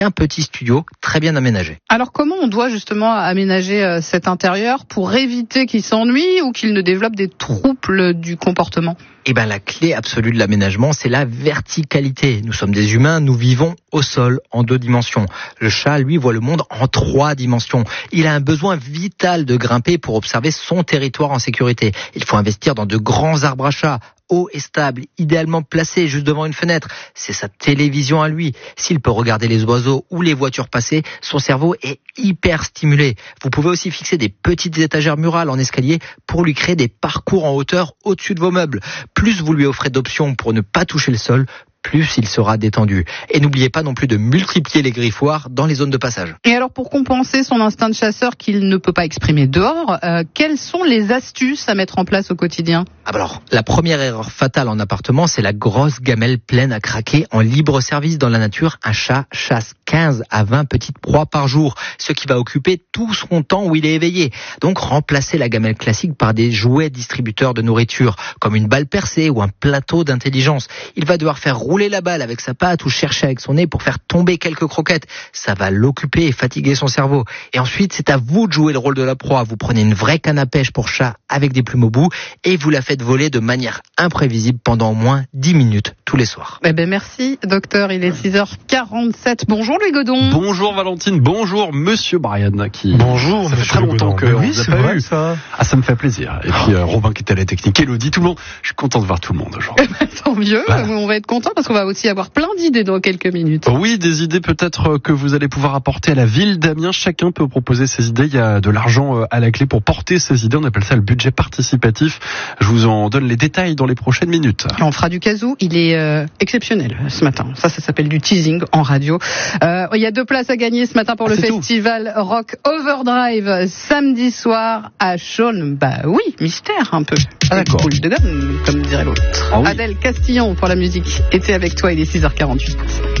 un petit studio très bien aménagé. Alors comment on doit justement aménager cet intérieur pour éviter qu'il s'ennuie ou qu'il ne développe des troubles du comportement ? Eh ben, la clé absolue de l'aménagement, c'est la verticalité. Nous sommes des humains, nous vivons au sol, en 2 dimensions. Le chat, lui, voit le monde en 3 dimensions. Il a un besoin vital de grimper pour observer son territoire en sécurité. Il faut investir dans de grands arbres à chat, hauts et stables, idéalement placés juste devant une fenêtre. C'est sa télévision à lui. S'il peut regarder les oiseaux ou les voitures passer, son cerveau est hyper stimulé. Vous pouvez aussi fixer des petites étagères murales en escalier pour lui créer des parcours en hauteur au-dessus de vos meubles. Plus vous lui offrez d'options pour ne pas toucher le sol, plus il sera détendu. Et n'oubliez pas non plus de multiplier les griffoirs dans les zones de passage. Et alors pour compenser son instinct de chasseur qu'il ne peut pas exprimer dehors, quelles sont les astuces à mettre en place au quotidien ? Alors, la première erreur fatale en appartement, c'est la grosse gamelle pleine à craquer en libre service dans la nature. Un chat chasse 15 à 20 petites proies par jour, ce qui va occuper tout son temps où il est éveillé. Donc remplacez la gamelle classique par des jouets distributeurs de nourriture, comme une balle percée ou un plateau d'intelligence. Il va devoir faire rouler la balle avec sa patte ou chercher avec son nez pour faire tomber quelques croquettes. Ça va l'occuper et fatiguer son cerveau. Et ensuite, c'est à vous de jouer le rôle de la proie. Vous prenez une vraie canne à pêche pour chat avec des plumes au bout et vous la faites voler de manière imprévisible pendant au moins 10 minutes tous les soirs. Eh ben merci docteur, il est 6h47. Bonjour Louis Godon. Bonjour Valentine, bonjour Monsieur Brian. Bonjour, ça fait très longtemps que oui, on vous a c'est pas vrai, eu. ça. Ah, ça me fait plaisir. Et puis Robin qui est à la technique, Elodie, tout le monde. Je suis content de voir tout le monde aujourd'hui. Tant mieux, Voilà. on va être content parce qu'on va aussi avoir plein d'idées dans quelques minutes. Oui, des idées peut-être que vous allez pouvoir apporter à la ville d'Amiens. Chacun peut proposer ses idées. Il y a de l'argent à la clé pour porter ses idées. On appelle ça le budget participatif. Je vous en donne les détails dans les prochaines minutes. On fera du casou, il est exceptionnel ce matin. Ça s'appelle du teasing en radio. Il y a 2 places à gagner ce matin pour le festival Rock Overdrive samedi soir à Chaulnes. Bah oui, mystère un peu. D'accord. Cool de gomme, comme dirait l'autre. Ah oui. Adèle Castillon pour la musique était avec toi, il est 6h48.